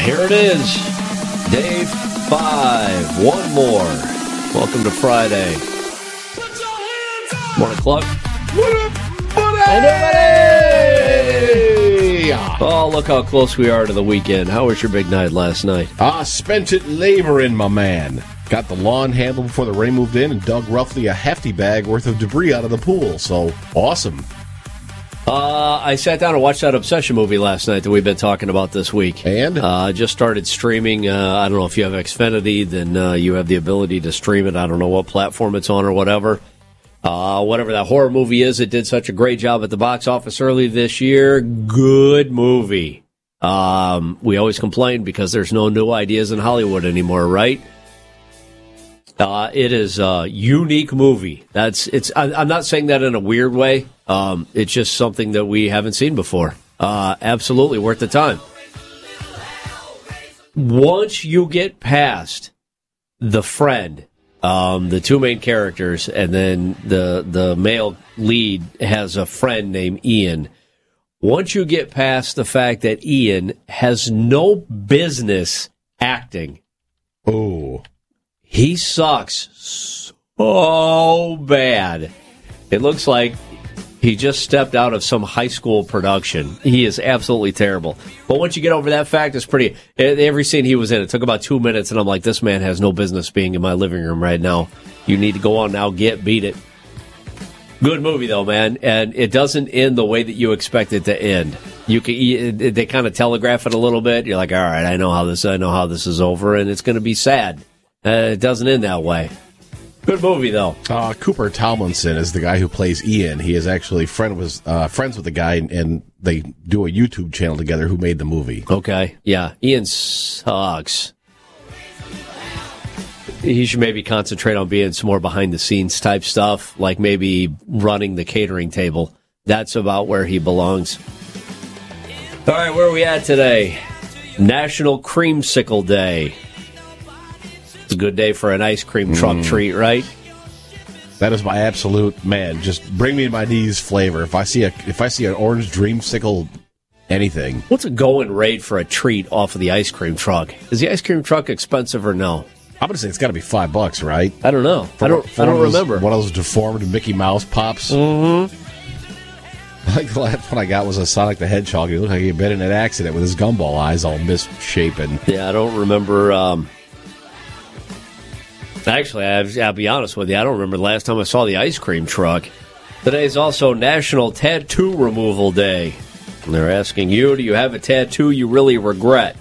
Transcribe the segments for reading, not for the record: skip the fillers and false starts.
Here it is, day 5, one more. Welcome to Friday. 1 o'clock. What up, buddy? Oh, look how close we are to the weekend. How was your big night last night? Spent it laboring, my man. Got the lawn handled before the rain moved in and dug roughly a hefty bag worth of debris out of the pool. So, awesome. I sat down and watched that Obsession movie last night that we've been talking about this week. And? I just started streaming. I don't know if you have Xfinity, then you have the ability to stream it. I don't know what platform it's on or whatever. Whatever that horror movie is, it did such a great job at the box office early this year. Good movie. We always complain because there's no new ideas in Hollywood anymore, right? It is a unique movie. I'm not saying that in a weird way. It's just something that we haven't seen before. Absolutely worth the time. Once you get past the friend, the two main characters, and then the male lead has a friend named Ian. Once you get past the fact that Ian has no business acting. Oh. He sucks so bad. It looks like he just stepped out of some high school production. He is absolutely terrible. But once you get over that fact, it's pretty... Every scene he was in, it took about 2 minutes, and I'm like, this man has no business being in my living room right now. You need to go on now, beat it. Good movie, though, man. And it doesn't end the way that you expect it to end. They kind of telegraph it a little bit. You're like, all right, I know how this is over, and it's going to be sad. It doesn't end that way. Good movie, though. Cooper Tomlinson is the guy who plays Ian. He is actually friends with the guy, and they do a YouTube channel together who made the movie. Okay, yeah. Ian sucks. He should maybe concentrate on being some more behind-the-scenes type stuff, like maybe running the catering table. That's about where he belongs. All right, where are we at today? National Creamsicle Day. It's a good day for an ice cream truck treat, right? That is my absolute, man, just bring me to my knees flavor. If I see an orange dreamsicle anything. What's a going rate for a treat off of the ice cream truck? Is the ice cream truck expensive or no? I'm going to say it's got to be $5, right? I don't know. I don't remember. One of those deformed Mickey Mouse pops. Mm-hmm. I think the last one I got was a Sonic the Hedgehog. He looked like he'd been in an accident with his gumball eyes all misshapen. Yeah, I don't remember... Actually, I'll be honest with you, I don't remember the last time I saw the ice cream truck. Today is also National Tattoo Removal Day. And they're asking you, do you have a tattoo you really regret?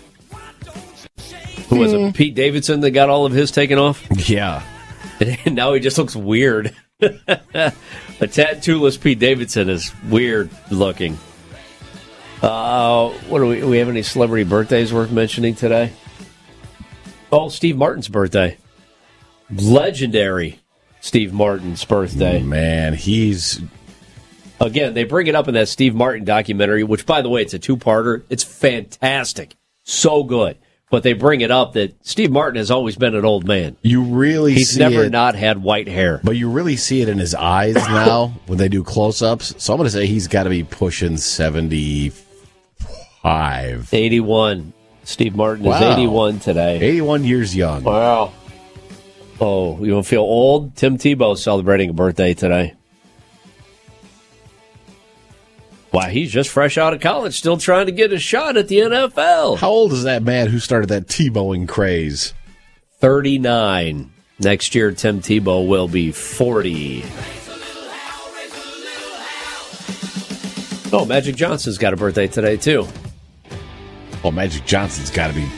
Who was it, Pete Davidson that got all of his taken off? Yeah. And now he just looks weird. A tattoo-less Pete Davidson is weird looking. What do we have any celebrity birthdays worth mentioning today? Oh, Steve Martin's birthday. Legendary Steve Martin's birthday. Man, he's... Again, they bring it up in that Steve Martin documentary, which, by the way, it's a two-parter. It's fantastic. So good. But they bring it up that Steve Martin has always been an old man. You really He's see never it, not had white hair. But you really see it in his eyes now when they do close-ups. So I'm going to say he's got to be pushing 75. 81. Steve Martin is 81 today. 81 years young. Wow. Oh, you don't feel old? Tim Tebow celebrating a birthday today. Wow, he's just fresh out of college, still trying to get a shot at the NFL. How old is that man who started that Tebowing craze? 39. Next year, Tim Tebow will be 40. Oh, Magic Johnson's got a birthday today, too. Oh, Magic Johnson's got to be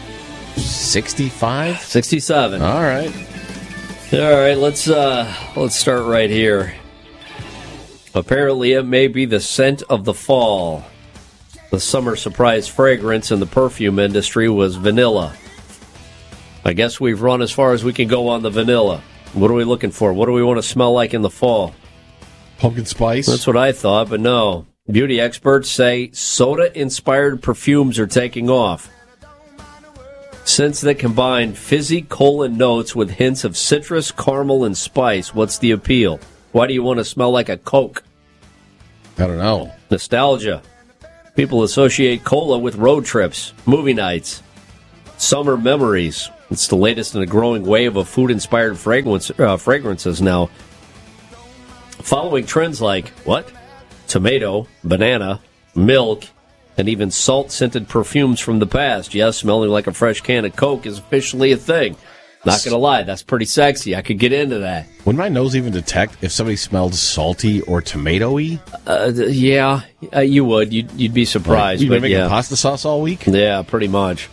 65? 67. All right. All right, let's start right here. Apparently, it may be the scent of the fall. The summer surprise fragrance in the perfume industry was vanilla. I guess we've run as far as we can go on the vanilla. What are we looking for? What do we want to smell like in the fall? Pumpkin spice? That's what I thought, but no. Beauty experts say soda-inspired perfumes are taking off. Scents that combine fizzy colon notes with hints of citrus, caramel, and spice. What's the appeal? Why do you want to smell like a Coke? I don't know. Nostalgia. People associate cola with road trips, movie nights, summer memories. It's the latest in a growing wave of food-inspired fragrances now. Following trends like, what? Tomato, banana, milk, and even salt-scented perfumes from the past. Yes, smelling like a fresh can of Coke is officially a thing. Not going to lie, that's pretty sexy. I could get into that. Would my nose even detect if somebody smelled salty or tomato-y? Yeah, you would. You'd be surprised. You've been but making pasta sauce all week? Yeah, pretty much.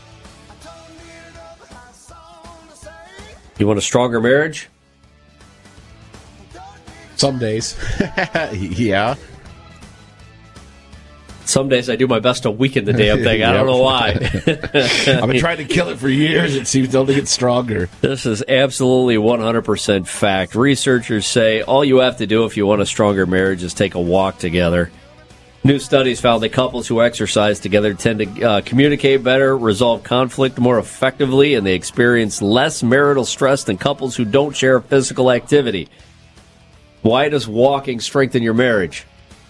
You want a stronger marriage? Some days. Yeah. Some days I do my best to weaken the damn thing. I don't know why. I've been trying to kill it for years. It seems to only get stronger. This is absolutely 100% fact. Researchers say all you have to do if you want a stronger marriage is take a walk together. New studies found that couples who exercise together tend to communicate better, resolve conflict more effectively, and they experience less marital stress than couples who don't share physical activity. Why does walking strengthen your marriage?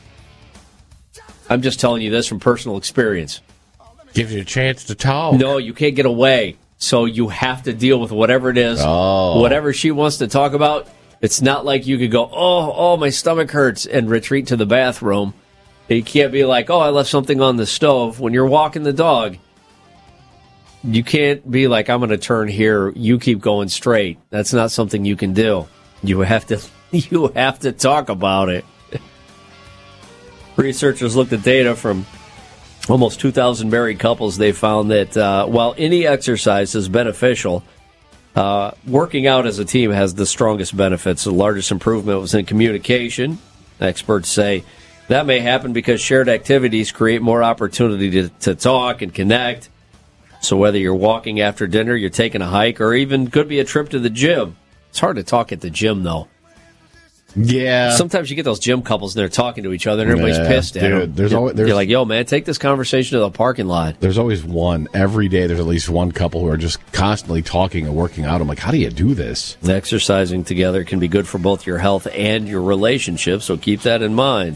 I'm just telling you this from personal experience. Gives you a chance to talk. No, you can't get away. So you have to deal with whatever it is. Whatever she wants to talk about. It's not like you could go, oh, my stomach hurts, and retreat to the bathroom. You can't be like, I left something on the stove. When you're walking the dog, you can't be like, I'm going to turn here. You keep going straight. That's not something you can do. You have to talk about it. Researchers looked at data from almost 2,000 married couples. They found that while any exercise is beneficial, working out as a team has the strongest benefits. The largest improvement was in communication. Experts say that may happen because shared activities create more opportunity to talk and connect. So whether you're walking after dinner, you're taking a hike, or even could be a trip to the gym. It's hard to talk at the gym, though. Yeah. Sometimes you get those gym couples and they're talking to each other and everybody's pissed at them. You're like, yo, man, take this conversation to the parking lot. There's always one. Every day there's at least one couple who are just constantly talking and working out. I'm like, how do you do this? Exercising together can be good for both your health and your relationship, so keep that in mind.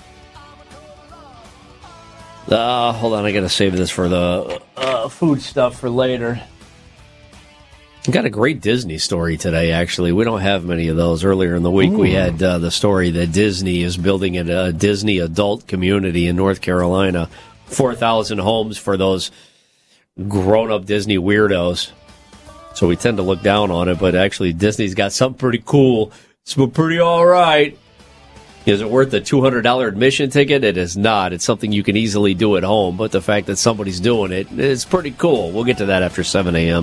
Hold on, I got to save this for the food stuff for later. I got a great Disney story today, actually. We don't have many of those. Earlier in the week, we had the story that Disney is building a Disney adult community in North Carolina. 4,000 homes for those grown-up Disney weirdos. So we tend to look down on it, but actually Disney's got something pretty cool. It's pretty all right. Is it worth the $200 admission ticket? It is not. It's something you can easily do at home, but the fact that somebody's doing it is pretty cool. We'll get to that after 7 a.m.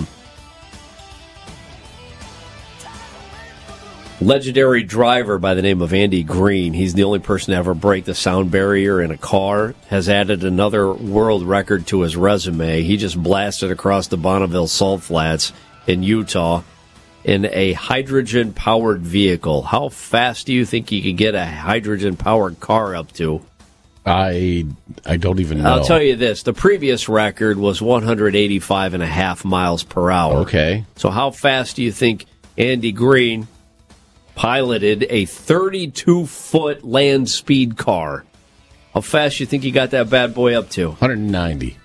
Legendary driver by the name of Andy Green, he's the only person to ever break the sound barrier in a car, has added another world record to his resume. He just blasted across the Bonneville Salt Flats in Utah in a hydrogen-powered vehicle. How fast do you think you could get a hydrogen-powered car up to? I don't even know. I'll tell you this. The previous record was 185.5 miles per hour. Okay. So how fast do you think Andy Green piloted a 32-foot land speed car? How fast do you think he got that bad boy up to? 190.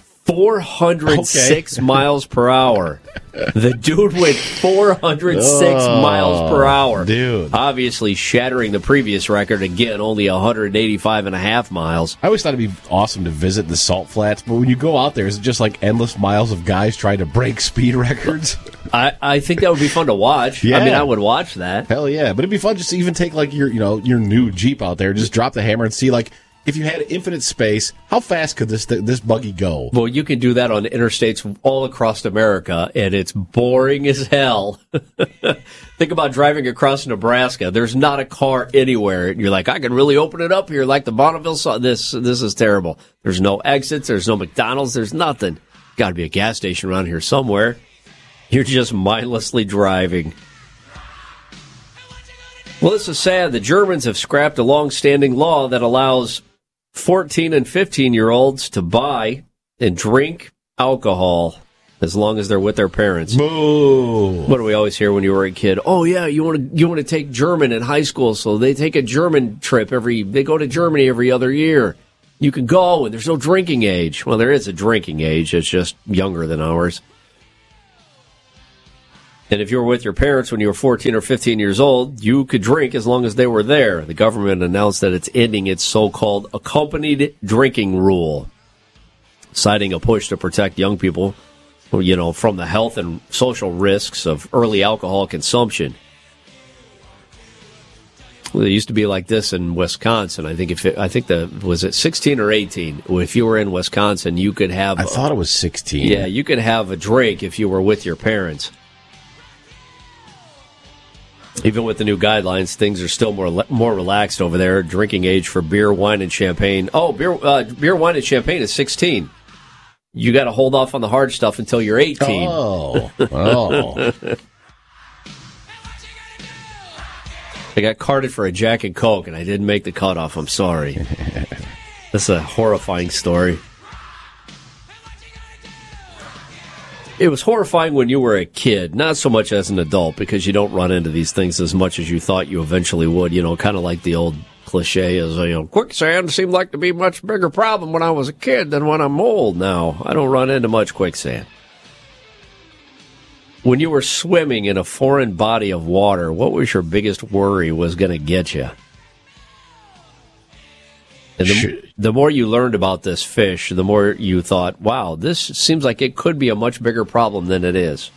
406 miles per hour. The dude went 406 miles per hour. Dude. Obviously shattering the previous record again, only 185.5 miles. I always thought it'd be awesome to visit the Salt Flats, but when you go out there, is it just like endless miles of guys trying to break speed records? I think that would be fun to watch. Yeah. I mean, I would watch that. Hell yeah. But it'd be fun just to even take like your new Jeep out there, just drop the hammer and see like, if you had infinite space, how fast could this buggy go? Well, you can do that on interstates all across America, and it's boring as hell. Think about driving across Nebraska. There's not a car anywhere. And you're like, I can really open it up here like the Bonneville. This is terrible. There's no exits. There's no McDonald's. There's nothing. Got to be a gas station around here somewhere. You're just mindlessly driving. Well, this is sad. The Germans have scrapped a long-standing law that allows 14 and 15-year-olds to buy and drink alcohol as long as they're with their parents. Boo! What do we always hear when you were a kid? Oh yeah, you want to take German in high school, so they take a German trip they go to Germany every other year. You can go, and there's no drinking age. Well, there is a drinking age. It's just younger than ours. And if you were with your parents when you were 14 or 15 years old, you could drink as long as they were there. The government announced that it's ending its so-called accompanied drinking rule, citing a push to protect young people, from the health and social risks of early alcohol consumption. Well, it used to be like this in Wisconsin. Was it 16 or 18? If you were in Wisconsin, you could have. I thought it was 16. Yeah, you could have a drink if you were with your parents. Even with the new guidelines, things are still more relaxed over there. Drinking age for beer, wine, and champagne. Oh, beer, wine, and champagne is 16. You got to hold off on the hard stuff until you're 18. Oh. I got carded for a Jack and Coke, and I didn't make the cutoff. I'm sorry. This is a horrifying story. It was horrifying when you were a kid, not so much as an adult, because you don't run into these things as much as you thought you eventually would. Kind of like the old cliche is, quicksand seemed like to be a much bigger problem when I was a kid than when I'm old now. I don't run into much quicksand. When you were swimming in a foreign body of water, what was your biggest worry was going to get you? And the more you learned about this fish, the more you thought, wow, this seems like it could be a much bigger problem than it is.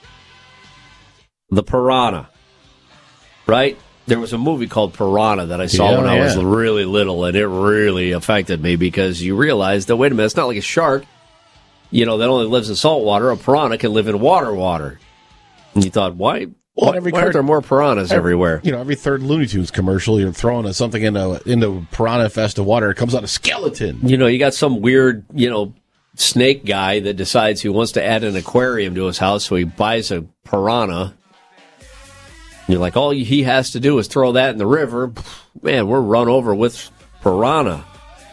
The piranha, right? There was a movie called Piranha that I saw when I was really little, and it really affected me because you realize that, wait a minute, it's not like a shark, that only lives in salt water. A piranha can live in water. And you thought, why aren't there more piranhas everywhere? Every third Looney Tunes commercial, you're throwing something into piranha-infested water, it comes out a skeleton. You got some weird, snake guy that decides he wants to add an aquarium to his house, so he buys a piranha. You're like, all he has to do is throw that in the river. Man, we're run over with piranha.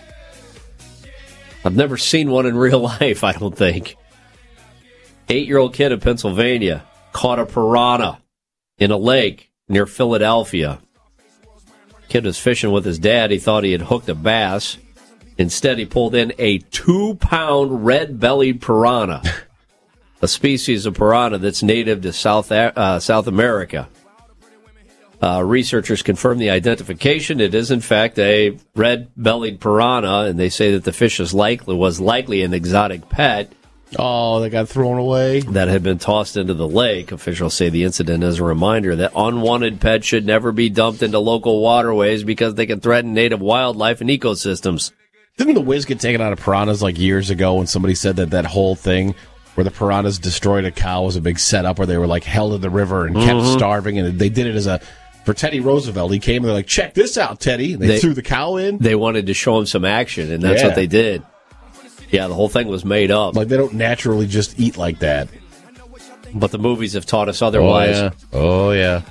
I've never seen one in real life, I don't think. 8-year-old kid in Pennsylvania caught a piranha in a lake near Philadelphia. Kid was fishing with his dad. He thought he had hooked a bass. Instead, he pulled in a 2-pound red-bellied piranha, a species of piranha that's native to South America. Researchers confirmed the identification. It is, in fact, a red-bellied piranha, and they say that the fish was likely an exotic pet. Oh, they got thrown away? That had been tossed into the lake. Officials say the incident is a reminder that unwanted pets should never be dumped into local waterways because they can threaten native wildlife and ecosystems. Didn't the Wiz get taken out of piranhas like years ago when somebody said that whole thing where the piranhas destroyed a cow was a big setup where they were like held in the river and kept starving, and they did it for Teddy Roosevelt. He came and they're like, check this out, Teddy. And they threw the cow in. They wanted to show him some action, and that's what they did. Yeah, the whole thing was made up. Like, they don't naturally just eat like that. But the movies have taught us otherwise. Oh, yeah.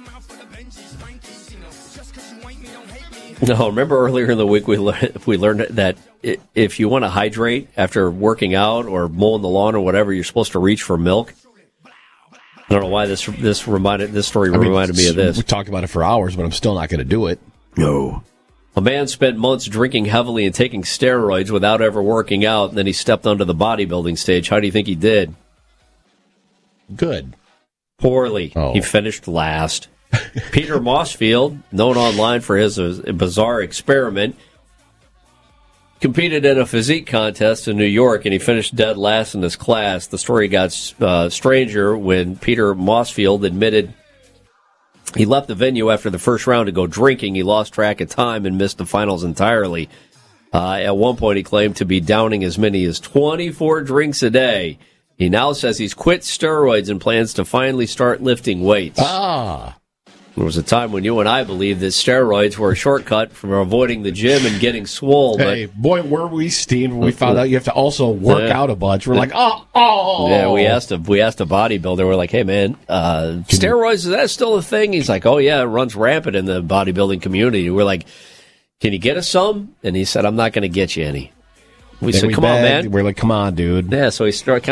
No, remember earlier in the week we learned that if you want to hydrate after working out or mowing the lawn or whatever, you're supposed to reach for milk. I don't know why this story reminded me of this. We talked about it for hours, but I'm still not going to do it. No. A man spent months drinking heavily and taking steroids without ever working out, and then he stepped onto the bodybuilding stage. How do you think he did? Good. Poorly. Oh. He finished last. Peter Mossfield, known online for his bizarre experiment, competed in a physique contest in New York, and he finished dead last in his class. The story got stranger when Peter Mossfield admitted he left the venue after the first round to go drinking. He lost track of time and missed the finals entirely. At one point, he claimed to be downing as many as 24 drinks a day. He now says he's quit steroids and plans to finally start lifting weights. There was a time when you and I believed that steroids were a shortcut from avoiding the gym and getting swole. Hey, boy, were we steamed when we found out you have to also work out a bunch. We're like, oh. Yeah, we asked a bodybuilder. We're like, hey, man, steroids, is that still a thing? He's like, oh, yeah, it runs rampant in the bodybuilding community. We're like, can you get us some? And he said, I'm not going to get you any. We said, come on, man. We're like, come on, dude. Yeah, so he started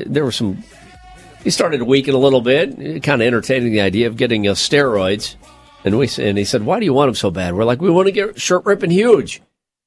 to weaken a little bit, kind of entertaining the idea of getting steroids. And he said, why do you want them so bad? We're like, we want to get shirt ripping huge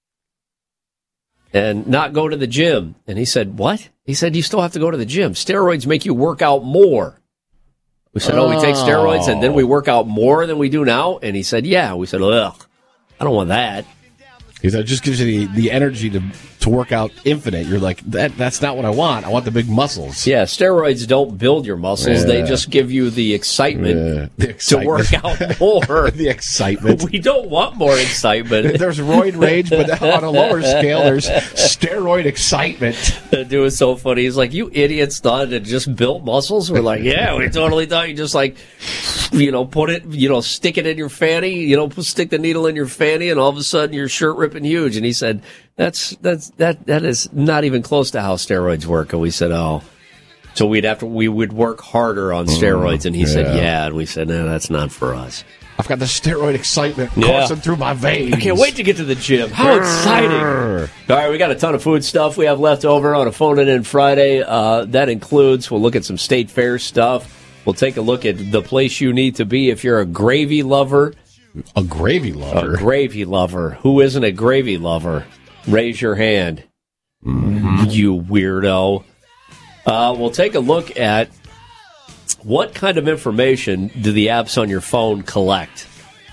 and not go to the gym. And he said, what? He said, you still have to go to the gym. Steroids make you work out more. We said, we take steroids and then we work out more than we do now? And he said, yeah. We said, ugh, I don't want that. He said, it just gives you the energy to work out infinite. You're like, that's not what I want. I want the big muscles. Yeah, steroids don't build your muscles. Yeah. They just give you the excitement to work out more. The excitement. We don't want more excitement. There's roid rage, but on a lower scale, there's steroid excitement. That dude was so funny. He's like, you idiots thought it just built muscles? We're like, yeah, we totally thought you just like, put it, stick it in your fanny, stick the needle in your fanny, and all of a sudden your shirt ripping huge. And he said, that is not even close to how steroids work. And we said, so we would work harder on steroids. And he said, yeah. And we said, no, that's not for us. I've got the steroid excitement coursing through my veins. I can't wait to get to the gym. How exciting. All right, we got a ton of food stuff we have left over on a Phone It In Friday. That includes, we'll look at some state fair stuff. We'll take a look at the place you need to be if you're a gravy lover. A gravy lover? A gravy lover. Who isn't a gravy lover? Raise your hand. Mm-hmm. You weirdo. We'll take a look at what kind of information do the apps on your phone collect.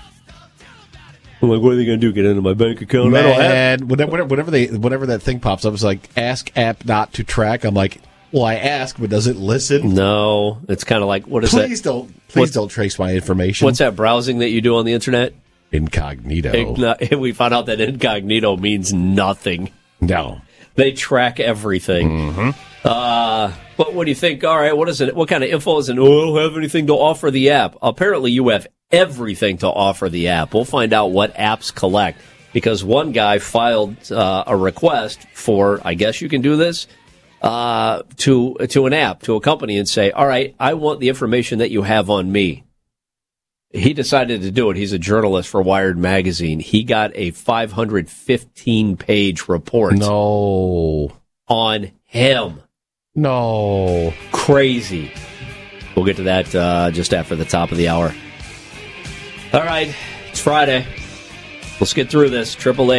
I'm like, what are they going to do? Get into my bank account? Man, whenever that thing pops up, it's like, ask app not to track. I'm like, well, I ask, but does it listen? No. It's kind of like, what is that? Please don't trace my information. What's that browsing that you do on the internet? Incognito. We found out that incognito means nothing. No. They track everything. Mm-hmm. But what do you think? All right, what is it? What kind of info is it? Oh, I don't have anything to offer the app. Apparently, you have everything to offer the app. We'll find out what apps collect, because one guy filed a request for, I guess you can do this, to an app, to a company, and say, all right, I want the information that you have on me. He decided to do it. He's a journalist for Wired Magazine. He got a 515-page report. No. On him. No. Crazy. We'll get to that just after the top of the hour. All right. It's Friday. Let's get through this.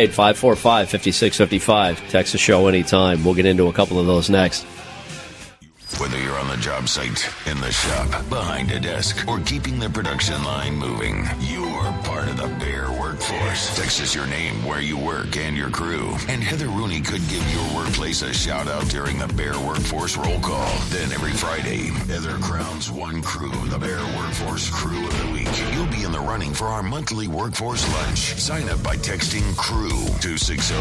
888-545-5655. Text the show anytime. We'll get into a couple of those next. Whether you're on the job site, in the shop, behind a desk, or keeping the production line moving, you're part of the Bear workforce. Text us your name, where you work, and your crew. And Heather Rooney could give your workplace a shout-out during the Bear Workforce Roll Call. Then every Friday, Heather crowns one crew, the Bear Workforce Crew of the Week. You'll be in the running for our monthly workforce lunch. Sign up by texting CREW to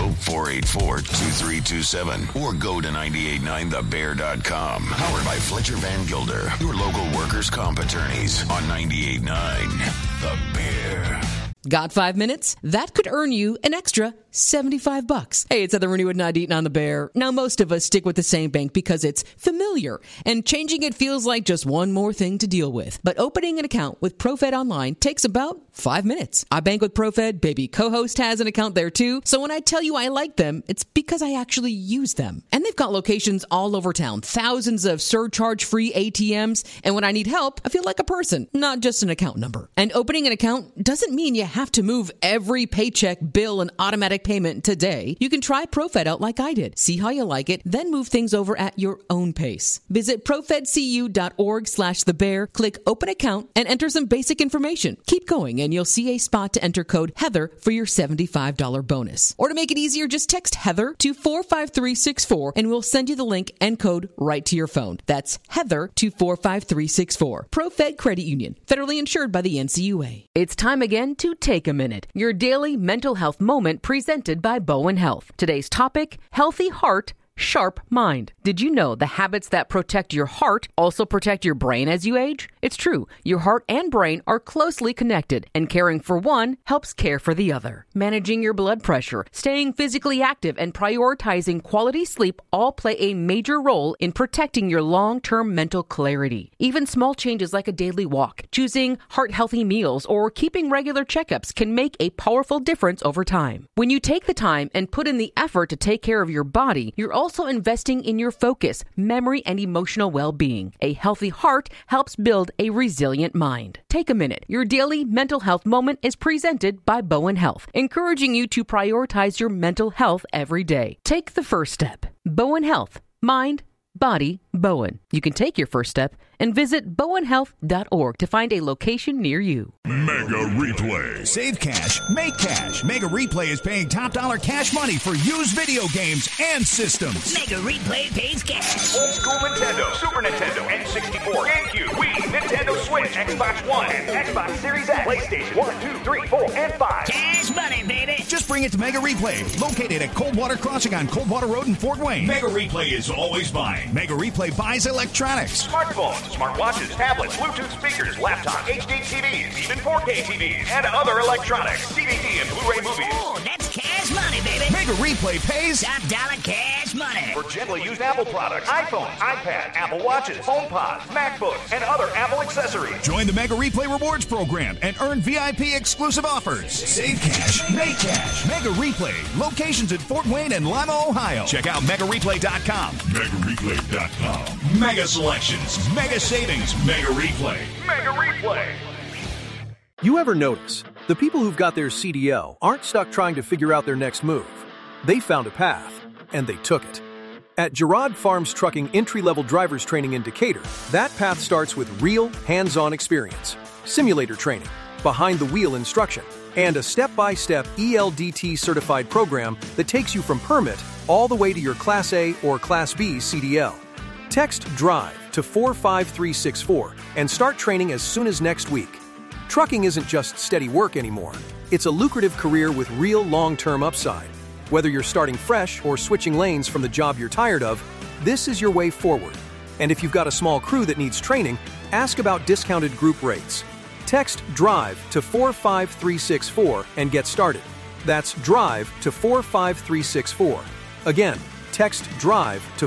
604-844-2327 or go to 989thebear.com. Powered by Fletcher Van Gilder, your local workers' comp attorneys on 98.9 The Bear. Got 5 minutes? That could earn you an extra $75. Hey, it's Heather Rooney with 98.9 The Bear. Now, most of us stick with the same bank because it's familiar, and changing it feels like just one more thing to deal with. But opening an account with ProFed Online takes about 5 minutes. I bank with ProFed. Baby co-host has an account there too. So when I tell you I like them, it's because I actually use them. And they've got locations all over town, thousands of surcharge-free ATMs. And when I need help, I feel like a person, not just an account number. And opening an account doesn't mean you have to move every paycheck, bill, and automatic payment today. You can try ProFed out like I did. See how you like it, then move things over at your own pace. Visit profedcu.org/thebear, click open account, and enter some basic information. Keep going, and you'll see a spot to enter code Heather for your $75 bonus. Or to make it easier, just text Heather to 45364, and we'll send you the link and code right to your phone. That's Heather to 45364. ProFed Credit Union, federally insured by the NCUA. It's time again to take a minute. Your daily mental health moment presented by Bowen Health. Today's topic, healthy heart, sharp mind. Did you know the habits that protect your heart also protect your brain as you age? It's true. Your heart and brain are closely connected, and caring for one helps care for the other. Managing your blood pressure, staying physically active, and prioritizing quality sleep all play a major role in protecting your long-term mental clarity. Even small changes like a daily walk, choosing heart-healthy meals, or keeping regular checkups can make a powerful difference over time. When you take the time and put in the effort to take care of your body, you're also investing in your focus, memory, and emotional well-being. A healthy heart helps build a resilient mind. Take a minute. Your daily mental health moment is presented by Bowen Health, encouraging you to prioritize your mental health every day. Take the first step. Bowen Health. Mind, body, Bowen. You can take your first step and visit bowenhealth.org to find a location near you. Mega Replay. Save cash, make cash. Mega Replay is paying top dollar cash money for used video games and systems. Mega Replay pays cash. Old school Nintendo, Super Nintendo, N64, GameCube, Wii, Nintendo Switch, Xbox One, and Xbox Series X, PlayStation 1, 2, 3, 4, and 5. Cash money, baby. Just bring it to Mega Replay, located at Coldwater Crossing on Coldwater Road in Fort Wayne. Mega Replay is always buying. Mega Replay buys electronics. Smartphones, smartwatches, tablets, Bluetooth speakers, laptops, HD TVs, even 4K TVs, and other electronics, DVD and Blu-ray movies. Oh, that's cash money, baby. Mega Replay pays Top dollar cash money. For gently used Apple products, iPhones, iPads, Apple Watches, HomePods, MacBooks, and other Apple accessories. Join the Mega Replay Rewards program and earn VIP exclusive offers. Save cash, make cash. Mega Replay, locations in Fort Wayne and Lima, Ohio. Check out MegaReplay.com. MegaReplay.com. Mega selections, mega savings, Mega Replay. Mega Replay. You ever notice the people who've got their CDL aren't stuck trying to figure out their next move? They found a path, and they took it. At Girard Farms Trucking entry-level driver's training in Decatur, that path starts with real, hands-on experience, simulator training, behind-the-wheel instruction, and a step-by-step ELDT-certified program that takes you from permit all the way to your Class A or Class B CDL. Text DRIVE to 45364 and start training as soon as next week. Trucking isn't just steady work anymore. It's a lucrative career with real long-term upside. Whether you're starting fresh or switching lanes from the job you're tired of, this is your way forward. And if you've got a small crew that needs training, ask about discounted group rates. Text DRIVE to 45364 and get started. That's DRIVE to 45364. Again, text DRIVE to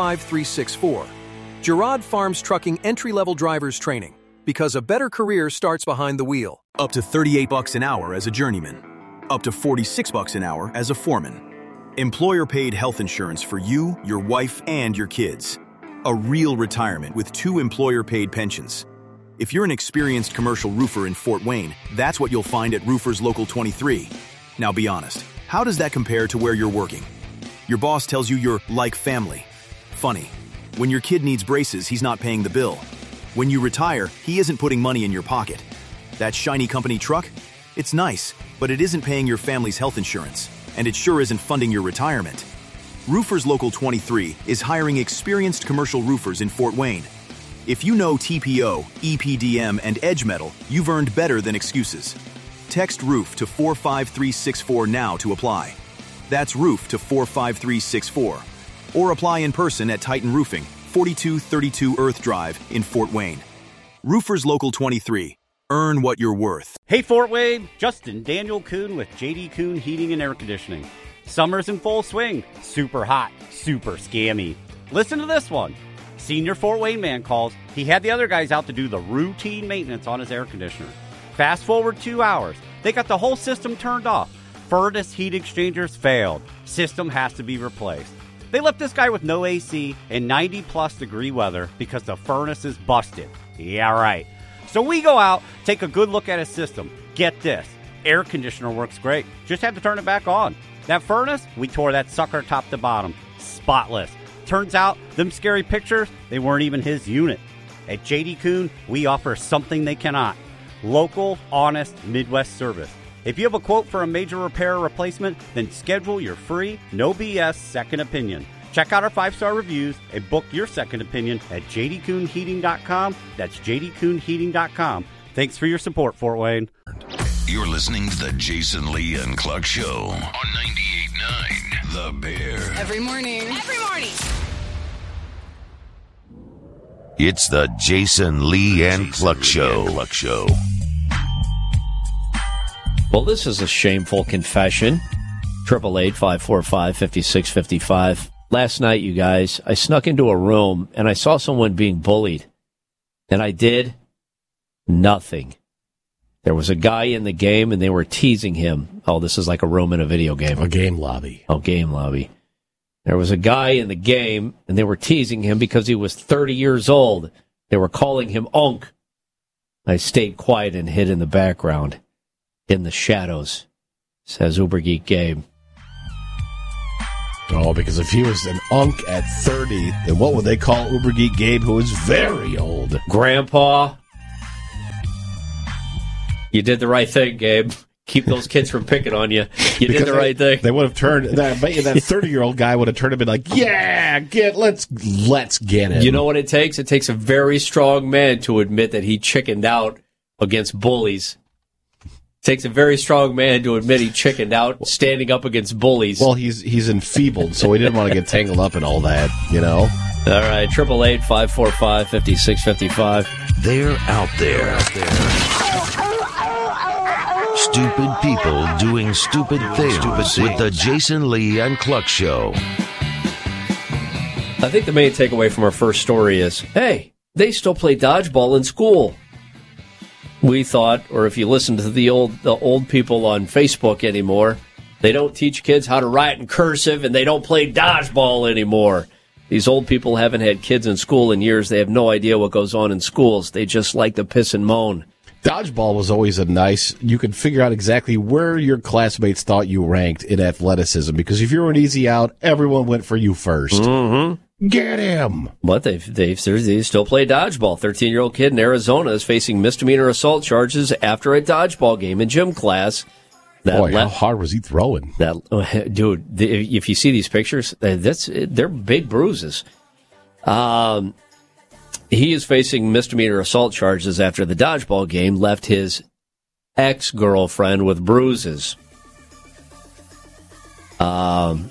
45364. Girard Farms Trucking entry-level drivers training. Because a better career starts behind the wheel. Up to $38 an hour as a journeyman. Up to $46 an hour as a foreman. Employer-paid health insurance for you, your wife, and your kids. A real retirement with 2 employer-paid pensions. If you're an experienced commercial roofer in Fort Wayne, that's what you'll find at Roofers Local 23. Now be honest, how does that compare to where you're working? Your boss tells you you're like family. Funny. When your kid needs braces, he's not paying the bill. When you retire, he isn't putting money in your pocket. That shiny company truck? It's nice, but it isn't paying your family's health insurance, and it sure isn't funding your retirement. Roofers Local 23 is hiring experienced commercial roofers in Fort Wayne. If you know TPO, EPDM, and Edge Metal, you've earned better than excuses. Text ROOF to 45364 now to apply. That's ROOF to 45364. Or apply in person at Titan Roofing, 4232 Earth Drive in Fort Wayne. Roofers Local 23. Earn what you're worth. Hey Fort Wayne, Justin Daniel Kuhn with JD Kuhn Heating and Air Conditioning. Summer's in full swing. Super hot, super scammy. Listen to this one. Senior Fort Wayne man calls. He had the other guys out to do the routine maintenance on his air conditioner. Fast forward 2 hours. They got the whole system turned off. Furnace heat exchangers failed. System has to be replaced. They left this guy with no AC and 90-plus degree weather because the furnace is busted. Yeah, right. So we go out, take a good look at his system. Get this. Air conditioner works great. Just had to turn it back on. That furnace, we tore that sucker top to bottom. Spotless. Turns out, them scary pictures, they weren't even his unit. At JD Kuhn, we offer something they cannot. Local, honest, Midwest service. If you have a quote for a major repair or replacement, then schedule your free, no BS second opinion. Check out our 5-star reviews and book your second opinion at jdkuhnheating.com. That's jdkuhnheating.com. Thanks for your support, Fort Wayne. You're listening to the Jason Lee and Cluck Show on 98.9 The Bear. Every morning. It's the Jason Lee and Cluck Show. Well, this is a shameful confession. 888-545-5655. Last night, you guys, I snuck into a room and I saw someone being bullied. And I did nothing. There was a guy in the game and they were teasing him. Oh, this is like a room in a video game. A game lobby. Oh, game lobby. There was a guy in the game, and they were teasing him because he was 30 years old. They were calling him Unk. I stayed quiet and hid in the background, in the shadows, says Uber Geek Gabe. Oh, because if he was an unk at 30, then what would they call Uber Geek Gabe, who is very old? Grandpa. You did the right thing, Gabe. Keep those kids from picking on you. You did the right thing. They would have turned. I bet you that 30-year-old guy would have turned and been like, "Yeah, let's get him." You know what it takes? It takes a very strong man to admit that he chickened out against bullies. It takes a very strong man to admit he chickened out standing up against bullies. Well, he's enfeebled, so he didn't want to get tangled up in all that, you know. All right, 888-545-5655. They're out there. Stupid people doing stupid things with the Jason Lee and Cluck Show. I think the main takeaway from our first story is, hey, they still play dodgeball in school. We thought, or if you listen to the old people on Facebook anymore, they don't teach kids how to write in cursive and they don't play dodgeball anymore. These old people haven't had kids in school in years. They have no idea what goes on in schools. They just like to piss and moan. Dodgeball was always you could figure out exactly where your classmates thought you ranked in athleticism, because if you were an easy out, everyone went for you first. Mm-hmm. Get him! But they still play dodgeball. 13-year-old kid in Arizona is facing misdemeanor assault charges after a dodgeball game in gym class. How hard was he throwing? Dude, if you see these pictures, they're big bruises. He is facing misdemeanor assault charges after the dodgeball game left his ex-girlfriend with bruises. Was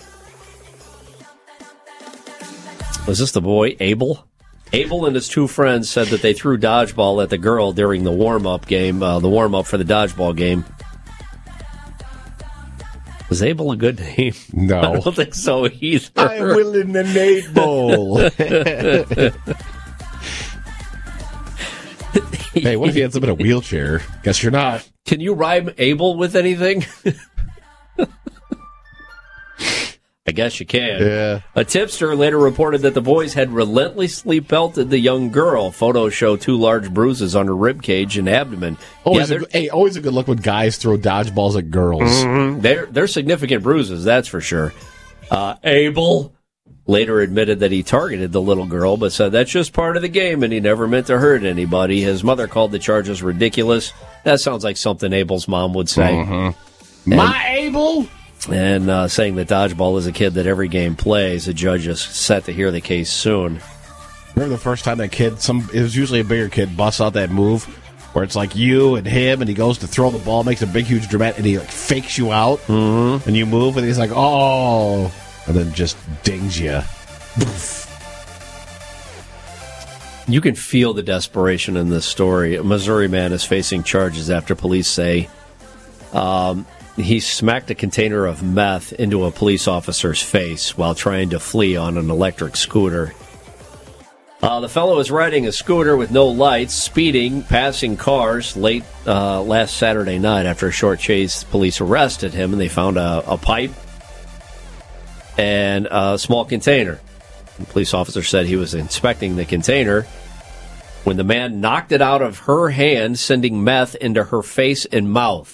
this the boy, Abel? Abel and his two friends said that they threw dodgeball at the girl during the warm-up game, the warm-up for the dodgeball game. Was Abel a good name? No. I don't think so either. I'm willing an 8-ball. Hey, what if he ends up in a wheelchair? Guess you're not. Can you rhyme Abel with anything? I guess you can. Yeah. A tipster later reported that the boys had relentlessly pelted the young girl. Photos show 2 large bruises on her ribcage and abdomen. Always a good look when guys throw dodgeballs at girls. Mm-hmm. They're significant bruises, that's for sure. Abel later admitted that he targeted the little girl, but said that's just part of the game and he never meant to hurt anybody. His mother called the charges ridiculous. That sounds like something Abel's mom would say. Mm-hmm. My Abel! And saying that dodgeball is a kid that every game plays. The judge is set to hear the case soon. Remember the first time that kid, it was usually a bigger kid, busts out that move where it's like you and him, and he goes to throw the ball, makes a big, huge dramatic, and he like fakes you out, and you move, and he's like, oh, and then just dings you. You can feel the desperation in this story. A Missouri man is facing charges after police say he smacked a container of meth into a police officer's face while trying to flee on an electric scooter. The fellow was riding a scooter with no lights, speeding, passing cars late last Saturday night. After a short chase, police arrested him, and they found a pipe and a small container. The police officer said he was inspecting the container when the man knocked it out of her hand, sending meth into her face and mouth.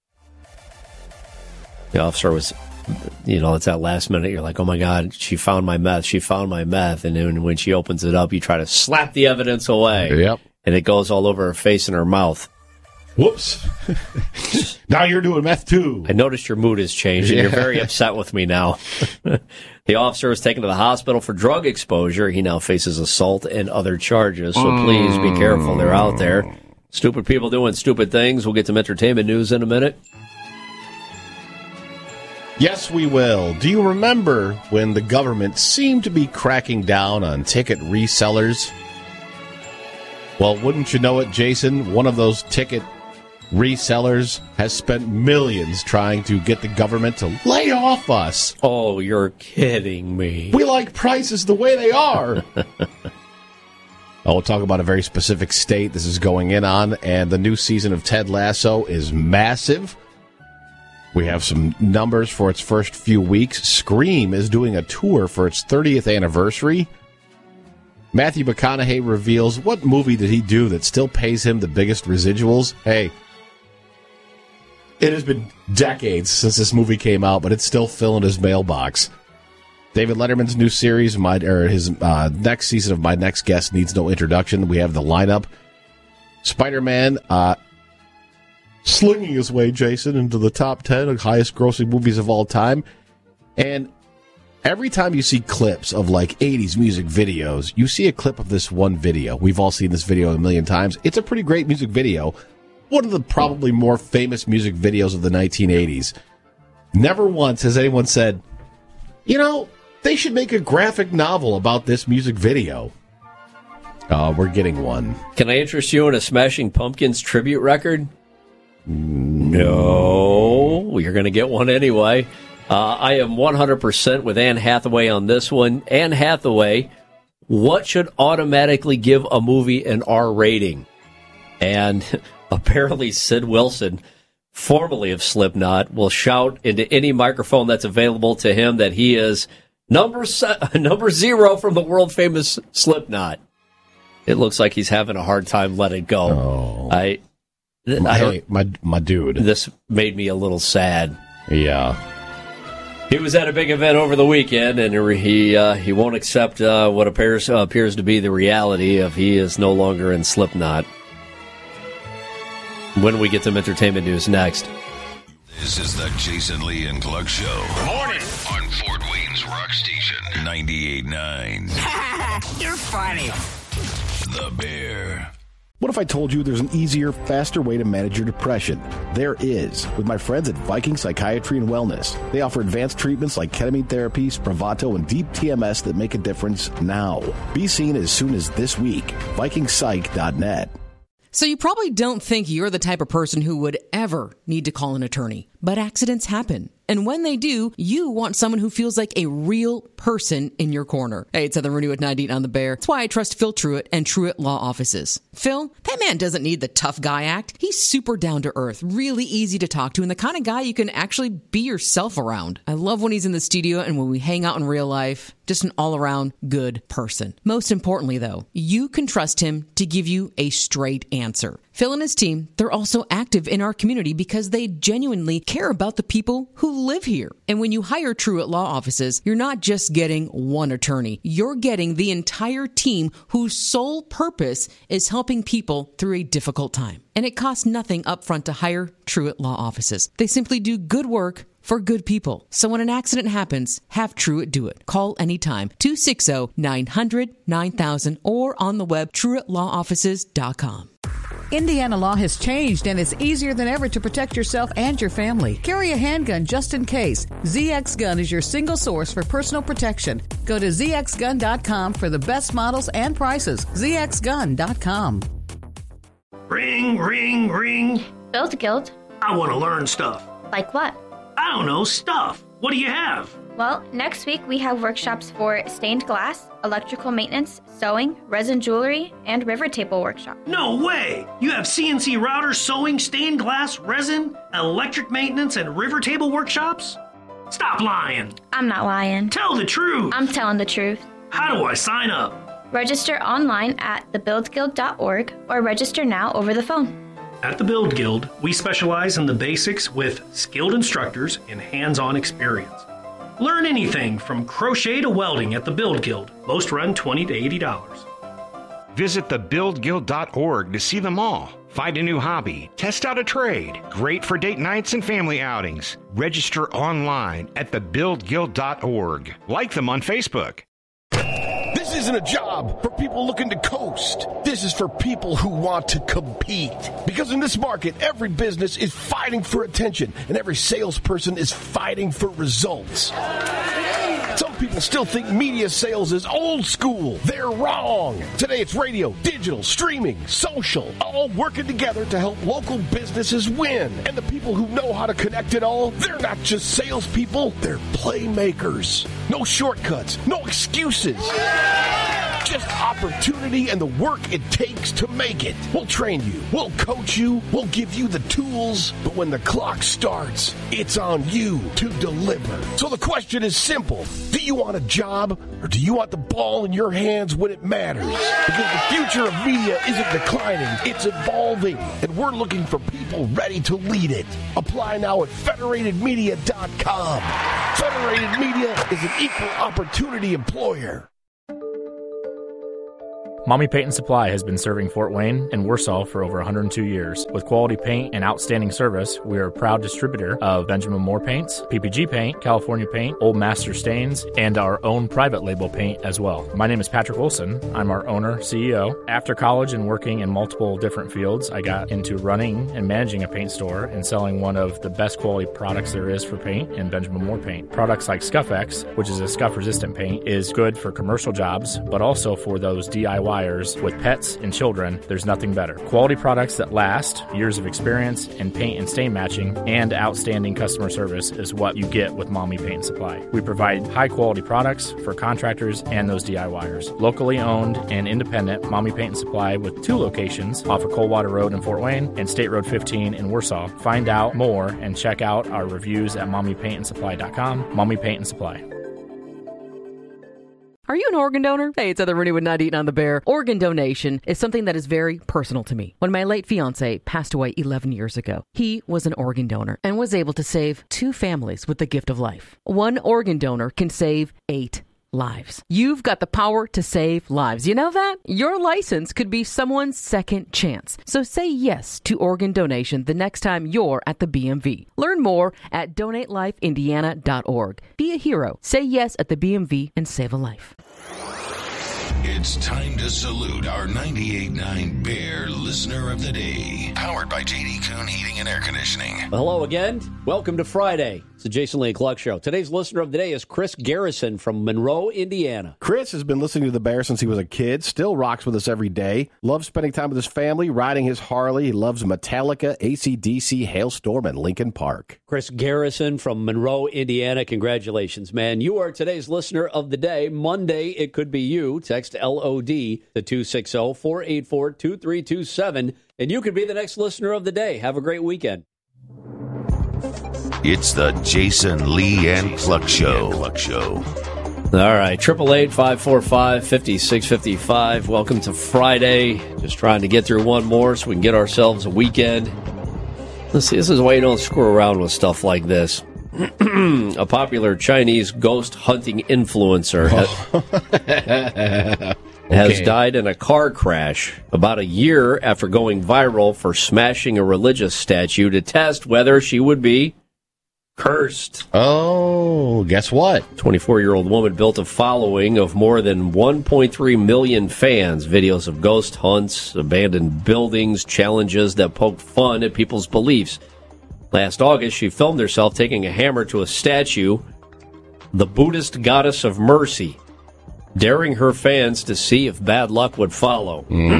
The officer was, it's that last minute. You're like, oh, my God, she found my meth. She found my meth. And then when she opens it up, you try to slap the evidence away. Yep. And it goes all over her face and her mouth. Whoops. Now you're doing meth, too. I noticed your mood has changed, and you're very upset with me now. The officer was taken to the hospital for drug exposure. He now faces assault and other charges. So please be careful. They're out there. Stupid people doing stupid things. We'll get some entertainment news in a minute. Yes, we will. Do you remember when the government seemed to be cracking down on ticket resellers? Well, wouldn't you know it, Jason? One of those ticket resellers has spent millions trying to get the government to lay off us. Oh, you're kidding me. We like prices the way they are. We'll talk about a very specific state this is going in on, and the new season of Ted Lasso is massive. We have some numbers for its first few weeks. Scream is doing a tour for its 30th anniversary. Matthew McConaughey reveals what movie did he do that still pays him the biggest residuals. Hey, it has been decades since this movie came out, but it's still filling his mailbox. David Letterman's new series, his next season of My Next Guest Needs No Introduction. We have the lineup. Spider-Man slinging his way, Jason, into the top 10 of highest-grossing movies of all time. And every time you see clips of, 80s music videos, you see a clip of this one video. We've all seen this video a million times. It's a pretty great music video. One of the probably more famous music videos of the 1980s. Never once has anyone said, they should make a graphic novel about this music video. We're getting one. Can I interest you in a Smashing Pumpkins tribute record? No. You're going to get one anyway. I am 100% with Anne Hathaway on this one. Anne Hathaway, what should automatically give a movie an R rating? And apparently Sid Wilson, formerly of Slipknot, will shout into any microphone that's available to him that he is number 0 from the world-famous Slipknot. It looks like he's having a hard time letting go. Oh. My dude. This made me a little sad. Yeah. He was at a big event over the weekend, and he won't accept what appears to be the reality of he is no longer in Slipknot. When we get some entertainment news next. This is the Jason Lee and Clark Show. Morning. On Fort Wayne's Rock Station, 98.9. You're funny. The Bear. What if I told you there's an easier, faster way to manage your depression? There is, with my friends at Viking Psychiatry and Wellness. They offer advanced treatments like ketamine therapy, Spravato, and deep TMS that make a difference now. Be seen as soon as this week. VikingPsych.net. So you probably don't think you're the type of person who would ever need to call an attorney, but accidents happen. And when they do, you want someone who feels like a real person in your corner. Hey, it's Heather Rooney with 98 on the Bear. That's why I trust Phil Truitt and Truitt Law Offices. Phil, that man doesn't need the tough guy act. He's super down to earth, really easy to talk to, and the kind of guy you can actually be yourself around. I love when he's in the studio and when we hang out in real life. Just an all-around good person. Most importantly, though, you can trust him to give you a straight answer. Phil and his team, they're also active in our community because they genuinely care about the people who live here. And when you hire Truitt Law Offices, you're not just getting one attorney. You're getting the entire team whose sole purpose is helping people through a difficult time. And it costs nothing upfront to hire Truitt Law Offices. They simply do good work for good people. So when an accident happens, have Truitt do it. Call anytime, 260-900-9000 or on the web, TruittLawOffices.com. Indiana law has changed, and it's easier than ever to protect yourself and your family. Carry a handgun just in case. ZX Gun is your single source for personal protection. Go to ZXGun.com for the best models and prices. ZXGun.com. Ring, ring, ring. Build Guild. I want to learn stuff. Like what? I don't know, stuff. What do you have? Well, next week we have workshops for stained glass, electrical maintenance, sewing, resin jewelry, and river table workshop. No way! You have CNC routers, sewing, stained glass, resin, electric maintenance, and river table workshops? Stop lying. I'm not lying. Tell the truth. I'm telling the truth. How do I sign up? Register online at thebuildguild.org or register now over the phone. At the Build Guild, we specialize in the basics with skilled instructors and hands-on experience. Learn anything from crochet to welding at the Build Guild. Most run $20 to $80. Visit thebuildguild.org to see them all. Find a new hobby, test out a trade. Great for date nights and family outings. Register online at thebuildguild.org. Like them on Facebook. This isn't a job for people looking to coast. This is for people who want to compete. Because in this market, every business is fighting for attention, and every salesperson is fighting for results. Some people still think media sales is old school. They're wrong. Today it's radio, digital, streaming, social, all working together to help local businesses win. And the people who know how to connect it all, they're not just salespeople, they're playmakers. No shortcuts, no excuses. Just opportunity and the work it takes to make it. We'll train you, we'll coach you, we'll give you the tools, but when the clock starts, it's on you to deliver. So the question is simple. Do you want a job, or do you want the ball in your hands when it matters? Because the future of media isn't declining, it's evolving, and we're looking for people ready to lead it. Apply now at federatedmedia.com. Federated Media is an equal opportunity employer. Mommy Paint and Supply has been serving Fort Wayne and Warsaw for over 102 years. With quality paint and outstanding service, we are a proud distributor of Benjamin Moore paints, PPG paint, California paint, Old Master stains, and our own private label paint as well. My name is Patrick Wilson. I'm our owner, CEO. After college and working in multiple different fields, I got into running and managing a paint store and selling one of the best quality products there is for paint in Benjamin Moore paint. Products like Scuff-X, which is a scuff-resistant paint, is good for commercial jobs, but also for those DIY with pets and children. There's nothing better. Quality products that last, years of experience in paint and stain matching, and outstanding customer service is what you get with Mommy Paint and Supply. We provide high quality products for contractors and those DIYers. Locally owned and independent Mommy Paint and Supply with 2 locations off of Coldwater Road in Fort Wayne and State Road 15 in Warsaw. Find out more and check out our reviews at mommypaintandsupply.com. Mommy Paint and Supply. Are you an organ donor? Hey, it's Heather Rooney with Not Eating on the Bear. Organ donation is something that is very personal to me. When my late fiancé passed away 11 years ago, he was an organ donor and was able to save 2 families with the gift of life. 1 organ donor can save 8 lives. You've got the power to save lives. You know that? Your license could be someone's second chance. So say yes to organ donation the next time you're at the BMV. Learn more at donatelifeindiana.org. Be a hero. Say yes at the BMV and save a life. It's time to salute our 98.9 Bear Listener of the Day. Powered by J.D. Kuhn Heating and Air Conditioning. Hello again. Welcome to Friday. It's the Jason Lee Cluck Show. Today's listener of the day is Chris Garrison from Monroe, Indiana. Chris has been listening to the Bear since he was a kid, still rocks with us every day, loves spending time with his family, riding his Harley. He loves Metallica, AC/DC, Hailstorm, and Linkin Park. Chris Garrison from Monroe, Indiana. Congratulations, man. You are today's listener of the day. Monday, it could be you. Text LOD to 260-484-2327, and you could be the next listener of the day. Have a great weekend. It's the Jason Lee and Cluck Show. All right, 888-545-5655. Welcome to Friday. Just trying to get through one more so we can get ourselves a weekend. Let's see, this is why you don't screw around with stuff like this. A popular Chinese ghost hunting influencer has died in a car crash about a year after going viral for smashing a religious statue to test whether she would be cursed. Oh, guess what? 24-year-old woman built a following of more than 1.3 million fans. Videos of ghost hunts, abandoned buildings, challenges that poked fun at people's beliefs. Last August, she filmed herself taking a hammer to a statue, the Buddhist goddess of mercy, daring her fans to see if bad luck would follow.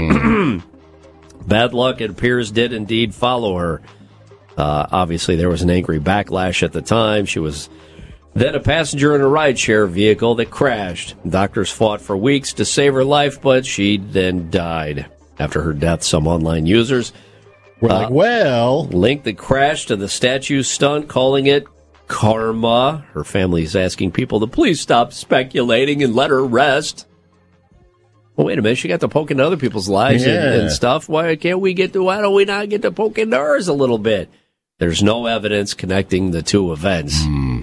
Bad luck, it appears, did indeed follow her. Obviously, there was an angry backlash at the time. She was then a passenger in a rideshare vehicle that crashed. Doctors fought for weeks to save her life, but she then died. After her death, some online users were like, well, linked the crash to the statue stunt, calling it karma. Her family is asking people to please stop speculating and let her rest. Well, wait a minute. She got to poke into other people's lives and stuff. Why don't we not get to poke into hers a little bit? There's no evidence connecting the two events.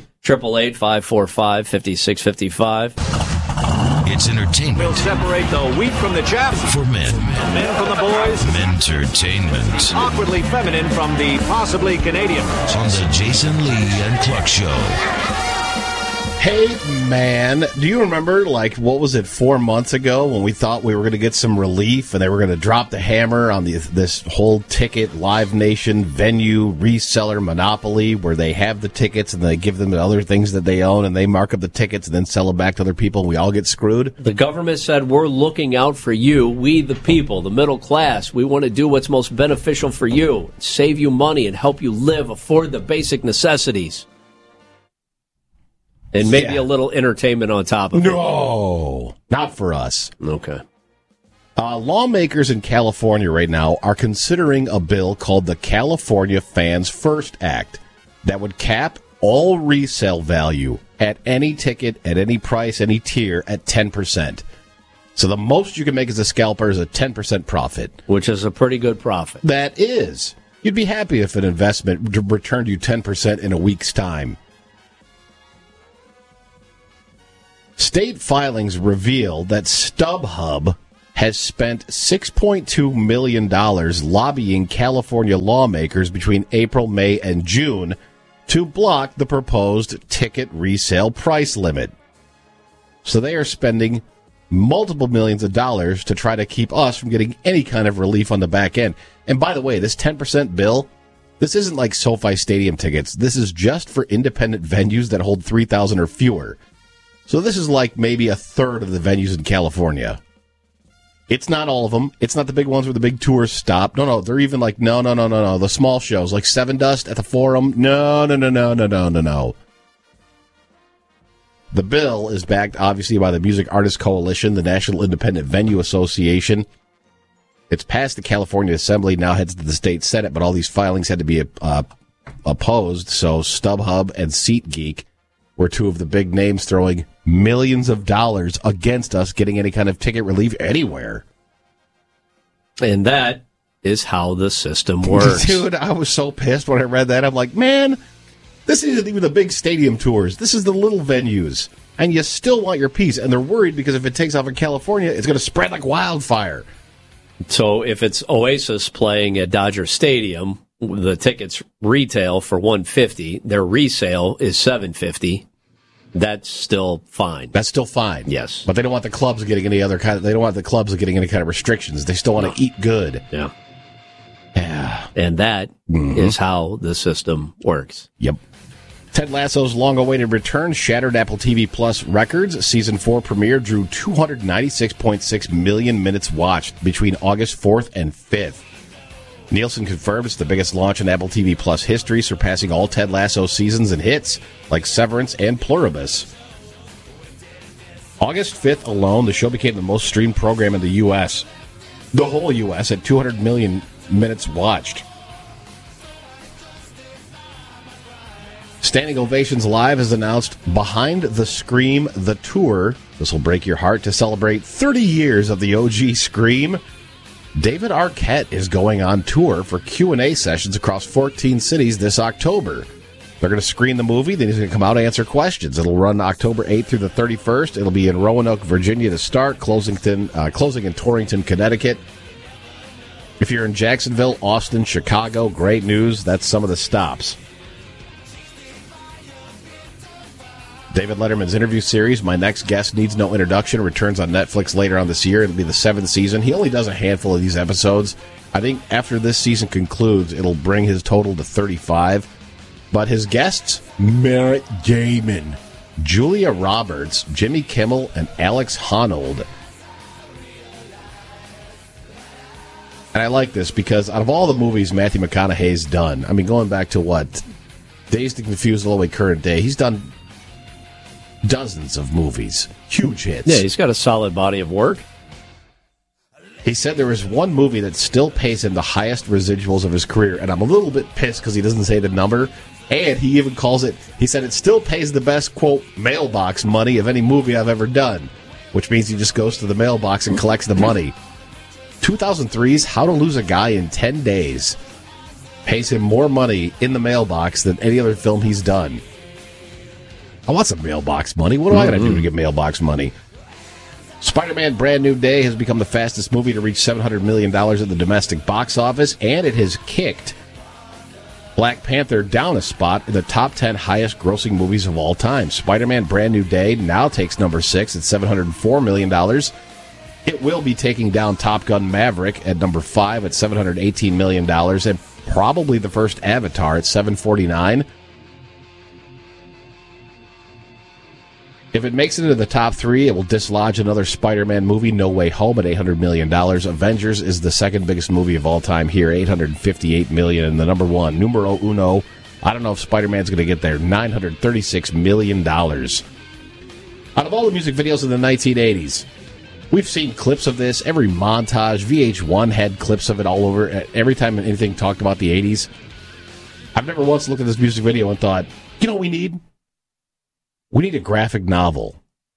888-545-5655. It's entertainment. We'll separate the wheat from the chaff. For men. Men from the boys. Mentertainment. Awkwardly feminine from the possibly Canadian. On the Jason Lee and Cluck Show. Hey, man, do you remember, what was it, 4 months ago when we thought we were going to get some relief and they were going to drop the hammer on this whole ticket, Live Nation, venue, reseller monopoly where they have the tickets and they give them the other things that they own and they mark up the tickets and then sell them back to other people and we all get screwed? The government said, we're looking out for you, we the people, the middle class. We want to do what's most beneficial for you, save you money and help you live, afford the basic necessities. And maybe a little entertainment on top of it. No, not for us. Okay. Lawmakers in California right now are considering a bill called the California Fans First Act that would cap all resale value at any ticket, at any price, any tier at 10%. So the most you can make as a scalper is a 10% profit. Which is a pretty good profit. That is. You'd be happy if an investment returned you 10% in a week's time. State filings reveal that StubHub has spent $6.2 million lobbying California lawmakers between April, May, and June to block the proposed ticket resale price limit. So they are spending multiple millions of dollars to try to keep us from getting any kind of relief on the back end. And by the way, this 10% bill, this isn't like SoFi Stadium tickets. This is just for independent venues that hold 3,000 or fewer. So this is like maybe a third of the venues in California. It's not all of them. It's not the big ones where the big tours stop. No, they're even like, no. The small shows, like Seven Dust at the Forum. No. The bill is backed, obviously, by the Music Artists Coalition, the National Independent Venue Association. It's passed the California Assembly, now heads to the state Senate, but all these filings had to be opposed. So StubHub and SeatGeek were two of the big names throwing millions of dollars against us getting any kind of ticket relief anywhere. And that is how the system works. Dude, I was so pissed when I read that. I'm like, man, this isn't even the big stadium tours. This is the little venues. And you still want your piece. And they're worried because if it takes off in California, it's going to spread like wildfire. So if it's Oasis playing at Dodger Stadium, the tickets retail for $150, their resale is $750. That's still fine. That's still fine. Yes. But they don't want the clubs getting any other kind of, they don't want the clubs getting any kind of restrictions. They still want to eat good. Yeah. Yeah. And that is how the system works. Yep. Ted Lasso's long-awaited return shattered Apple TV Plus records. Season 4 premiere drew 296.6 million minutes watched between August 4th and 5th. Nielsen confirmed it's the biggest launch in Apple TV Plus history, surpassing all Ted Lasso seasons and hits like Severance and Pluribus. August 5th alone, the show became the most streamed program in the U.S. The whole U.S. at 200 million minutes watched. Standing Ovations Live has announced Behind the Scream, the tour. This will break your heart to celebrate 30 years of the OG Scream. David Arquette is going on tour for Q&A sessions across 14 cities this October. They're going to screen the movie, then he's going to come out and answer questions. It'll run October 8th through the 31st. It'll be in Roanoke, Virginia to start, closing in Torrington, Connecticut. If you're in Jacksonville, Austin, Chicago, great news. That's some of the stops. David Letterman's interview series, My Next Guest Needs No Introduction, returns on Netflix later on this year. It'll be the 7th season. He only does a handful of these episodes. I think after this season concludes, it'll bring his total to 35. But his guests, Merritt Damon, Julia Roberts, Jimmy Kimmel, and Alex Honnold. And I like this because out of all the movies Matthew McConaughey's done, I mean, going back to what? Dazed and Confused all the way current day, he's done dozens of movies. Huge hits. Yeah, he's got a solid body of work. He said there is one movie that still pays him the highest residuals of his career, and I'm a little bit pissed because he doesn't say the number, and he even calls it, he said it still pays the best, quote, mailbox money of any movie I've ever done, which means he just goes to the mailbox and collects the money. 2003's How to Lose a Guy in 10 Days pays him more money in the mailbox than any other film he's done. I want some mailbox money. What do I got to do to get mailbox money? Spider-Man Brand New Day has become the fastest movie to reach $700 million at the domestic box office, and it has kicked Black Panther down a spot in the top 10 highest grossing movies of all time. Spider-Man Brand New Day now takes number 6 at $704 million. It will be taking down Top Gun Maverick at number 5 at $718 million, and probably the first Avatar at $749 million. If it makes it into the top 3, it will dislodge another Spider-Man movie, No Way Home, at $800 million. Avengers is the second biggest movie of all time here, $858 million. And the number 1, numero uno, I don't know if Spider-Man's going to get there, $936 million. Out of all the music videos in the 1980s, We've seen clips of this. Every montage, VH1 had clips of it all over. Every time anything talked about the 80s. I've never once looked at this music video and thought, you know what we need? We need a graphic novel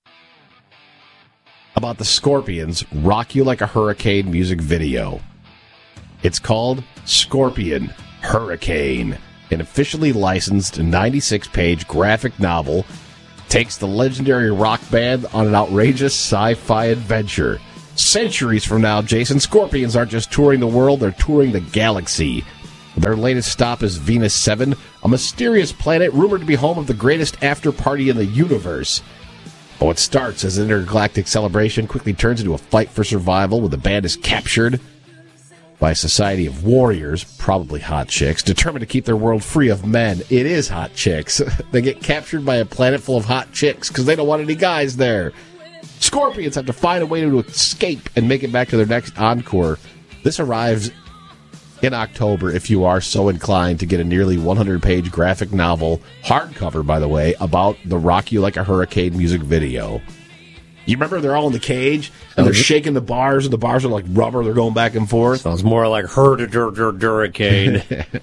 about the Scorpions' Rock You Like a Hurricane music video. It's called Scorpion Hurricane, an officially licensed 96-page graphic novel takes the legendary rock band on an outrageous sci-fi adventure. Centuries from now, Jason, Scorpions aren't just touring the world, they're touring the galaxy. Their latest stop is Venus 7, a mysterious planet rumored to be home of the greatest after-party in the universe. But what starts as an intergalactic celebration quickly turns into a fight for survival when the band is captured by a society of warriors, probably hot chicks, determined to keep their world free of men. It is hot chicks. They get captured by a planet full of hot chicks because they don't want any guys there. Scorpions have to find a way to escape and make it back to their next encore. This arrives in October if you are so inclined to get a nearly 100-page graphic novel, hardcover, by the way, about the Rock You Like a Hurricane music video. You remember they're all in the cage, and they're shaking the bars, and the bars are like rubber. They're going back and forth. Sounds more like hurricane.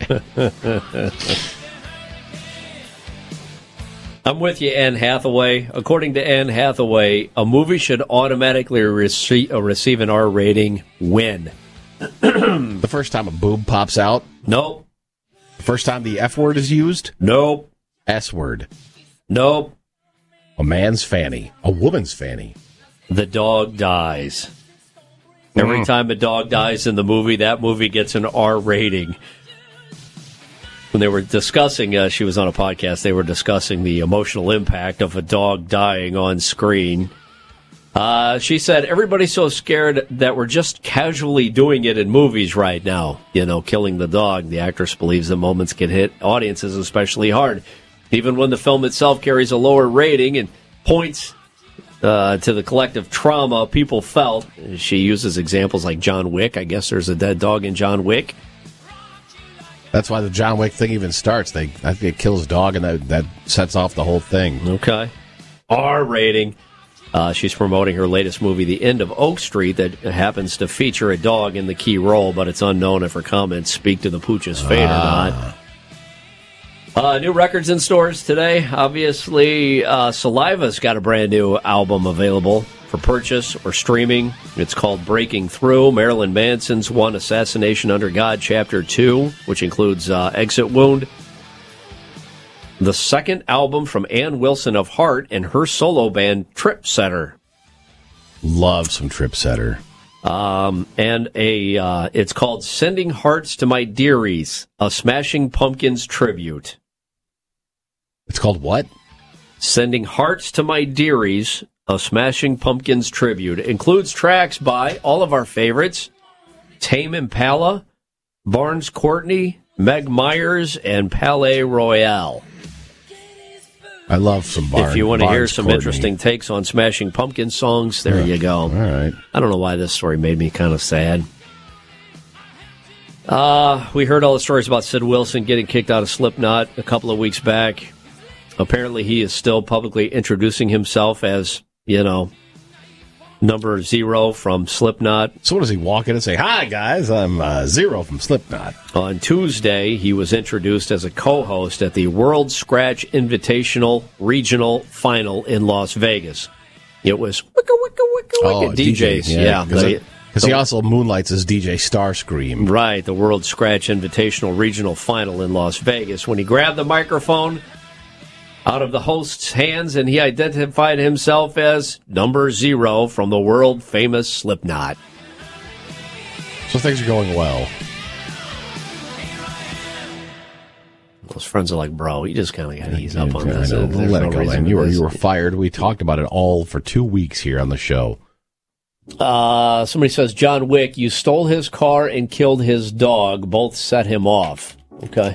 I'm with you, Anne Hathaway. According to Anne Hathaway, a movie should automatically receive an R rating when? The first time a boob pops out? Nope. The first time the F word is used? Nope. S word? Nope. A man's fanny. A woman's fanny. The dog dies. Every time a dog dies in the movie, that movie gets an R rating. When they were discussing, she was on a podcast, they were discussing the emotional impact of a dog dying on screen. She said, everybody's so scared that we're just casually doing it in movies right now. You know, killing the dog. The actress believes the moments can hit audiences especially hard. Even when the film itself carries a lower rating and points to the collective trauma people felt. She uses examples like John Wick. I guess there's a dead dog in John Wick. That's why the John Wick thing even starts. I think it kills a dog, and that sets off the whole thing. Okay. R rating. She's promoting her latest movie, The End of Oak Street, that happens to feature a dog in the key role, but it's unknown if her comments speak to the pooch's fate or not. New records in stores today. Obviously, Saliva's got a brand new album available for purchase or streaming. It's called Breaking Through. Marilyn Manson's One Assassination Under God, Chapter 2, which includes Exit Wound. The second album from Ann Wilson of Heart and her solo band, Trip Setter. Love some Trip Setter. It's called Sending Hearts to My Dearies, a Smashing Pumpkins tribute. It's called what? Sending Hearts to My Dearies, a Smashing Pumpkins tribute. It includes tracks by all of our favorites, Tame Impala, Barnes Courtney, Meg Myers, and Palais Royale. I love some Barnes. If you want to hear some Courtney. interesting takes on Smashing Pumpkins songs, there you go. All right. I don't know why this story made me kind of sad. We heard all the stories about Sid Wilson getting kicked out of Slipknot a couple of weeks back. Apparently, he is still publicly introducing himself as, number 0 from Slipknot. So what does he walk in and say, "Hi, guys, I'm 0 from Slipknot"? On Tuesday, he was introduced as a co-host at the World Scratch Invitational Regional Final in Las Vegas. It was wicka DJs. Yeah. Because he also moonlights as DJ Starscream. Right, the World Scratch Invitational Regional Final in Las Vegas. When he grabbed the microphone out of the host's hands, and he identified himself as number 0 from the world-famous Slipknot. So things are going well. Those friends are like, bro, you just kind of got to ease up on this. Let it go, man. You were fired. We talked about it all for 2 weeks here on the show. Somebody says, John Wick, you stole his car and killed his dog. Both set him off. Okay.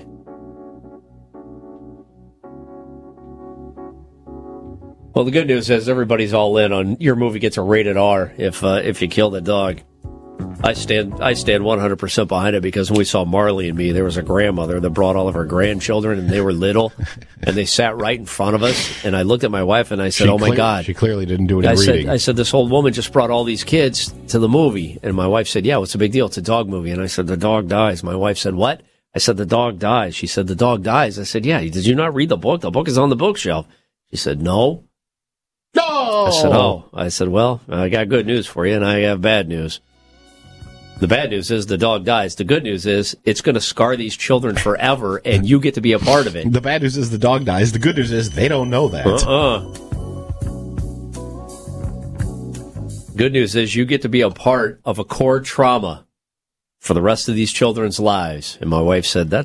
Well, the good news is everybody's all in on your movie gets a rated R if you kill the dog. I stand 100% behind it, because when we saw Marley and Me, there was a grandmother that brought all of her grandchildren, and they were little, and they sat right in front of us. And I looked at my wife and I said, "Oh my God!" She clearly didn't do any reading. I said, "This old woman just brought all these kids to the movie," and my wife said, "Yeah, what's the big deal? It's a dog movie." And I said, "The dog dies." My wife said, "What?" I said, "The dog dies." She said, "The dog dies." I said, "Yeah, did you not read the book? The book is on the bookshelf." She said, "No." No. I said, "Oh." I said, "Well, I got good news for you, and I have bad news. The bad news is the dog dies. The good news is it's going to scar these children forever, and you get to be a part of it." The bad news is the dog dies. The good news is they don't know that. Good news is you get to be a part of a core trauma for the rest of these children's lives. And my wife said, that